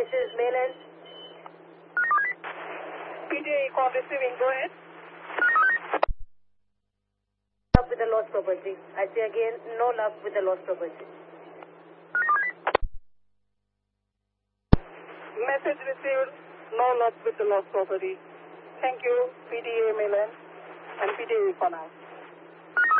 This is Mayland. PTA call receiving, go ahead. Luck with the lost property. I say again, no luck with the lost property. Message received, no luck with the lost property. Thank you, PTA Mayland and PTA for now.